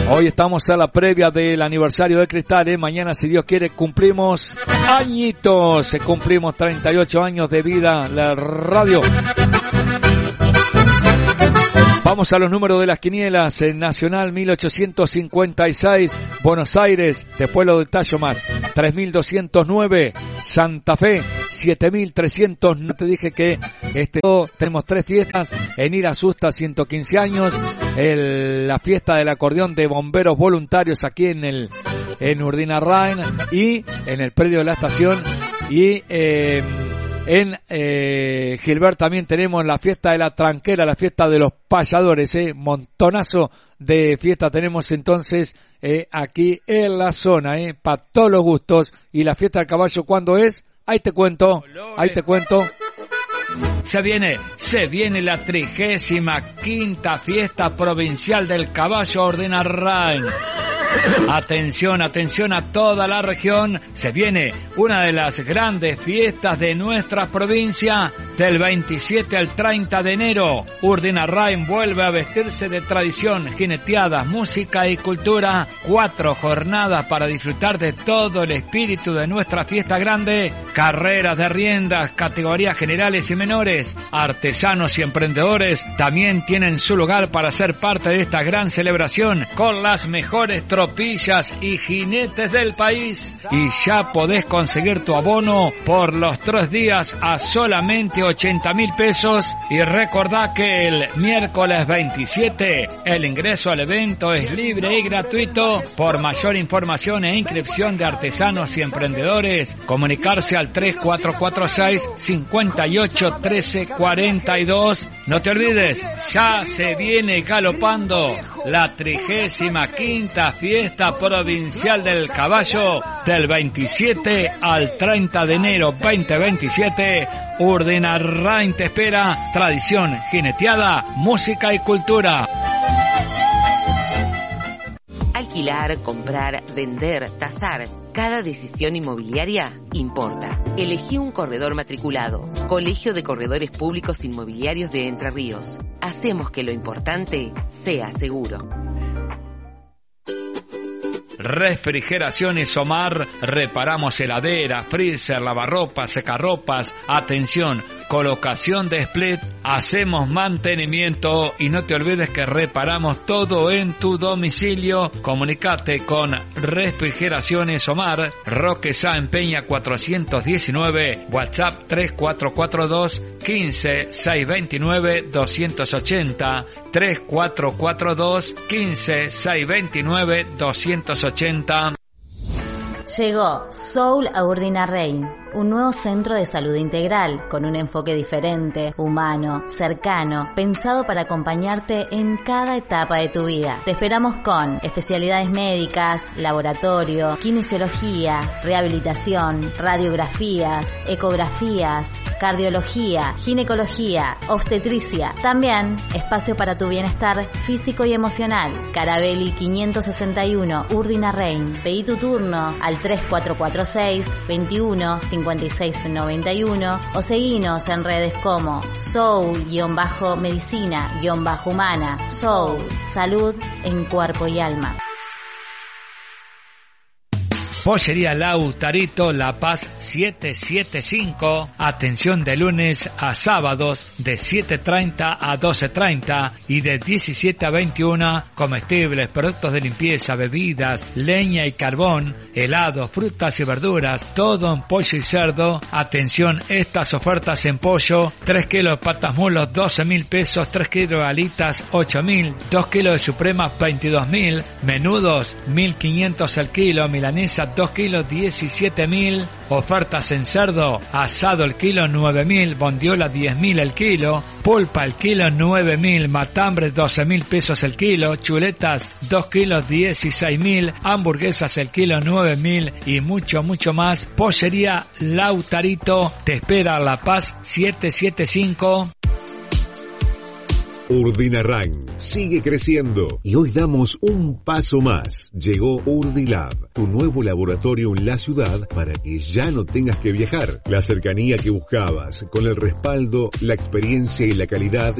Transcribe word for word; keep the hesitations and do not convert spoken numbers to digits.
Hoy estamos a la previa del aniversario de Cristal, ¿eh? Mañana, si Dios quiere, cumplimos añitos, cumplimos treinta y ocho años de vida la radio. Vamos a los números de las quinielas. En Nacional mil ochocientos cincuenta y seis, Buenos Aires, después lo detallo más, tres mil doscientos nueve, Santa Fe, siete mil trescientos. No te dije que este tenemos tres fiestas. En Irasusta, ciento quince años, el, la fiesta del acordeón de bomberos voluntarios aquí en el en Urdinarrain y en el predio de la estación. Y eh, en eh, Gilbert también tenemos la fiesta de la tranquera, la fiesta de los payadores, eh, montonazo de fiesta tenemos entonces eh, aquí en la zona, eh, para todos los gustos. Y la fiesta del caballo, ¿cuándo es? Ahí te cuento, ahí te cuento. Se viene, se viene la trigésima quinta fiesta provincial del caballo Urdinarrain. Atención, atención a toda la región. Se viene una de las grandes fiestas de nuestra provincia del veintisiete al treinta de enero. Urdinarrain vuelve a vestirse de tradición, jineteadas, música y cultura. Cuatro jornadas para disfrutar de todo el espíritu de nuestra fiesta grande. Carreras de riendas, categorías generales y menores. Artesanos y emprendedores también tienen su lugar para ser parte de esta gran celebración con las mejores tropillas y jinetes del país. Y ya podés conseguir tu abono por los tres días a solamente ochenta mil pesos. Y recordá que el miércoles veintisiete el ingreso al evento es libre y gratuito. Por mayor información e inscripción de artesanos y emprendedores, comunicarse al tres cuatro cuatro seis, cinco ocho, uno tres cuatro dos. No te olvides, ya se viene galopando la trigésima quinta fiesta provincial del caballo del veintisiete al treinta de enero veinte veintisiete. Urdinarrain te espera. Tradición, jineteada, música y cultura. Alquilar, comprar, vender, tasar. Cada decisión inmobiliaria importa. Elegí un corredor matriculado. Colegio de Corredores Públicos Inmobiliarios de Entre Ríos. Hacemos que lo importante sea seguro. Refrigeraciones Omar, reparamos heladera, freezer, lavarropas, secarropas. Atención, colocación de split, hacemos mantenimiento y no te olvides que reparamos todo en tu domicilio. Comunicate con Refrigeraciones Omar, Roque Sáenz Peña cuatrocientos diecinueve, WhatsApp tres cuatro cuatro dos, quince, seiscientos veintinueve, doscientos ochenta, tres cuatro cuatro dos, quince, seiscientos veintinueve, doscientos ochenta. Llegó Soul a Urdinarrain, un nuevo centro de salud integral con un enfoque diferente, humano, cercano, pensado para acompañarte en cada etapa de tu vida. Te esperamos con especialidades médicas, laboratorio, kinesiología, rehabilitación, radiografías, ecografías, cardiología, ginecología, obstetricia. También espacio para tu bienestar físico y emocional. Carabelli quinientos sesenta y uno, Urdinarrain. Pedí tu turno al tres cuatro cuatro seis, veintiuno, cincuenta y seis noventa y uno o seguinos en redes como Soul-Medicina-Humana. Soul, salud en cuerpo y alma. Pollería Lautarito, La Paz setecientos setenta y cinco. Atención de lunes a sábados de siete treinta a doce treinta y de diecisiete a veintiuno. Comestibles, productos de limpieza, bebidas, leña y carbón, helados, frutas y verduras, todo en pollo y cerdo. Atención, estas ofertas en pollo: tres kilos de patas mulos, doce mil pesos, tres kilos de alitas, ocho mil, dos kilos de suprema, veintidós mil, menudos, mil quinientos el kilo, milanesa, dos kilos, diecisiete mil. Ofertas en cerdo: asado el kilo, nueve mil, bondiola, diez mil el kilo, pulpa el kilo, nueve mil, matambre, doce mil pesos el kilo, chuletas, dos kilos, dieciséis mil, hamburguesas el kilo, nueve mil y mucho, mucho más. Pollería Lautarito te espera. La Paz setecientos setenta y cinco. Urdinarrain sigue creciendo y hoy damos un paso más. Llegó Urdilab, tu nuevo laboratorio en la ciudad para que ya no tengas que viajar. La cercanía que buscabas, con el respaldo, la experiencia y la calidad